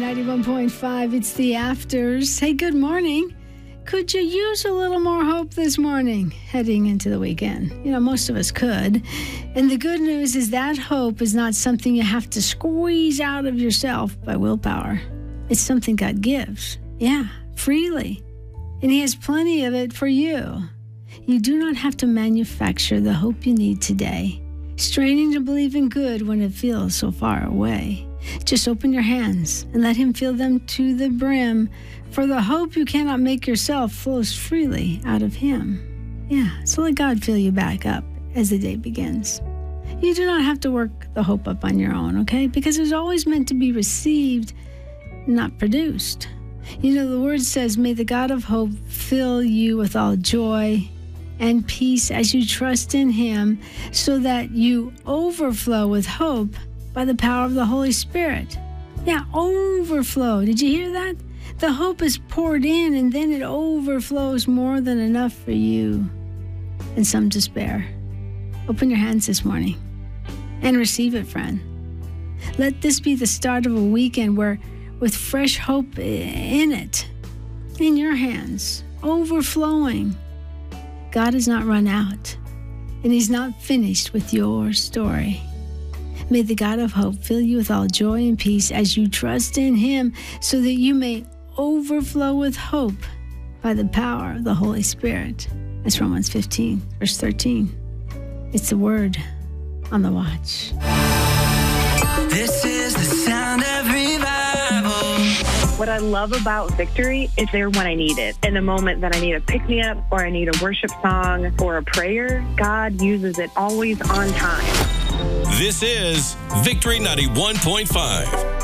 91.5, it's the Afters. Hey, good morning. Could you use a little more hope this morning heading into the weekend? You know, most of us could. And the good news is that hope is not something you have to squeeze out of yourself by willpower. It's something God gives. Yeah, freely. And He has plenty of it for you. You do not have to manufacture the hope you need today, straining to believe in good when it feels so far away. Just open your hands and let Him fill them to the brim, for the hope you cannot make yourself flows freely out of Him. Yeah, so let God fill you back up as the day begins. You do not have to work the hope up on your own, okay? Because it's always meant to be received, not produced. You know, the Word says, may the God of hope fill you with all joy and peace as you trust in Him, so that you overflow with hope by the power of the Holy Spirit. Yeah, overflow. Did you hear that? The hope is poured in, and then it overflows more than enough for you and some to spare. Open your hands this morning and receive it, friend. Let this be the start of a weekend where, with fresh hope in it, in your hands, overflowing. God has not run out, and He's not finished with your story. May the God of hope fill you with all joy and peace as you trust in Him, so that you may overflow with hope by the power of the Holy Spirit. That's Romans 15, verse 13. It's the Word on the watch. This is the sound of revival. What I love about Victory is there when I need it. In the moment that I need a pick-me-up, or I need a worship song or a prayer, God uses it always on time. This is Victory 91.5.